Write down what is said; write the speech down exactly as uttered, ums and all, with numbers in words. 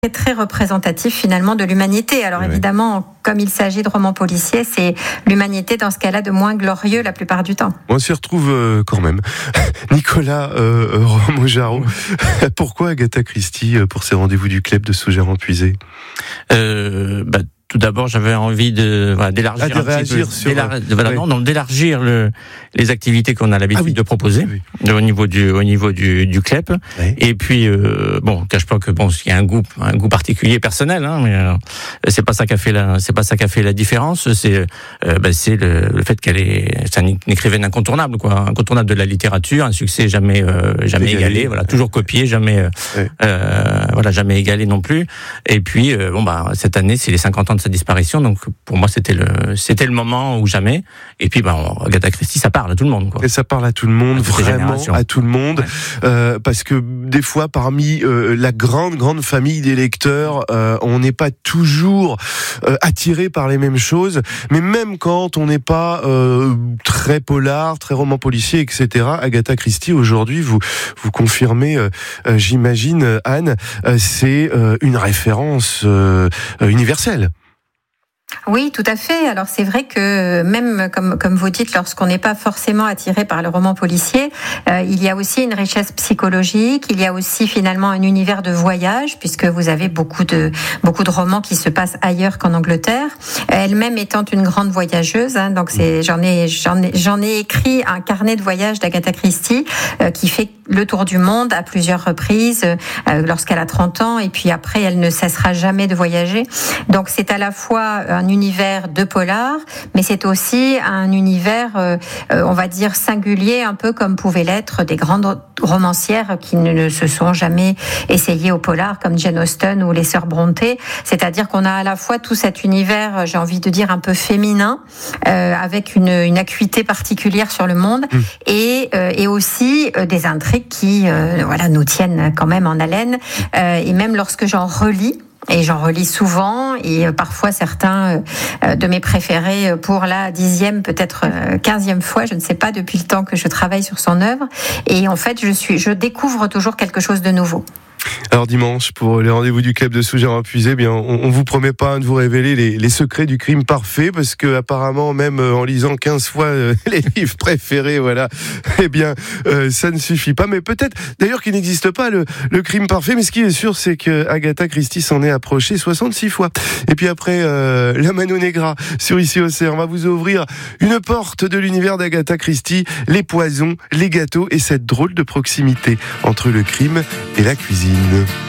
très représentatif finalement de l'humanité. Alors oui, évidemment, oui. comme il s'agit de romans policiers, c'est l'humanité dans ce cas-là de moins glorieux la plupart du temps. On s'y retrouve euh, quand même. Nicolas euh, Romojaro, oui. pourquoi Agatha Christie pour ces rendez-vous du club de Sous-Gérant-Puisé euh, bah, Tout d'abord, j'avais envie de voilà, d'élargir ah, de un petit peu, sur... d'élar... voilà, oui. non, non, d'élargir le, les activités qu'on a l'habitude ah, oui. de proposer oui. au niveau du au niveau du du C L E P. Oui. Et puis euh, bon, cache pas que bon, il y a un goût un goût particulier personnel, hein, mais euh, c'est pas ça qui a fait la c'est pas ça qui a fait la différence. C'est euh, ben, c'est le, le fait qu'elle est c'est une écrivaine incontournable, quoi, incontournable de la littérature, un succès jamais euh, jamais égalé, égalé, voilà, toujours copié, jamais oui. euh, voilà, jamais égalé non plus. Et puis euh, bon bah cette année, c'est les cinquante ans de sa disparition, donc pour moi c'était le c'était le moment ou jamais. Et puis bah on, Agatha Christie, ça parle à tout le monde, quoi. Et ça parle à tout le monde, à vraiment à tout le monde, ouais. euh, parce que des fois parmi euh, la grande grande famille des lecteurs, euh, on n'est pas toujours euh, attiré par les mêmes choses, mais même quand on n'est pas euh, très polar, très roman policier, et cetera. Agatha Christie aujourd'hui, vous vous confirmez, euh, euh, j'imagine, Anne, euh, c'est euh, une référence euh, universelle. Oui, tout à fait. Alors c'est vrai que même comme comme vous dites, lorsqu'on n'est pas forcément attiré par le roman policier, euh, il y a aussi une richesse psychologique. Il y a aussi finalement un univers de voyage, puisque vous avez beaucoup de beaucoup de romans qui se passent ailleurs qu'en Angleterre. Elle-même étant une grande voyageuse, hein, donc c'est j'en ai j'en ai j'en ai écrit un carnet de voyage d'Agatha Christie euh, qui fait le tour du monde à plusieurs reprises euh, lorsqu'elle a trente ans, et puis après elle ne cessera jamais de voyager. Donc c'est à la fois un univers de polar, mais c'est aussi un univers, euh, on va dire, singulier, un peu comme pouvaient l'être des grandes romancières qui ne se sont jamais essayées au polar, comme Jane Austen ou les sœurs Brontë. C'est-à-dire qu'on a à la fois tout cet univers, j'ai envie de dire, un peu féminin, euh, avec une, une acuité particulière sur le monde, mmh. et, euh, et aussi euh, des intrigues qui euh, voilà, nous tiennent quand même en haleine. Euh, et même lorsque j'en relis, et j'en relis souvent, et parfois certains de mes préférés pour la dixième, peut-être quinzième fois, je ne sais pas, depuis le temps que je travaille sur son œuvre. Et en fait, je suis, je découvre toujours quelque chose de nouveau. Alors dimanche, pour les rendez-vous du club de Sous-Gérant-Puisé, eh bien, on, on vous promet pas de vous révéler les, les secrets du crime parfait, parce que apparemment, même en lisant quinze fois euh, les livres préférés, voilà, eh bien, euh, ça ne suffit pas. Mais peut-être, d'ailleurs, qu'il n'existe pas le, le crime parfait. Mais ce qui est sûr, c'est que Agatha Christie s'en est approchée soixante-six fois. Et puis après, euh, la Mano Negra sur Ici Océan, on va vous ouvrir une porte de l'univers d'Agatha Christie, les poisons, les gâteaux et cette drôle de proximité entre le crime et la cuisine.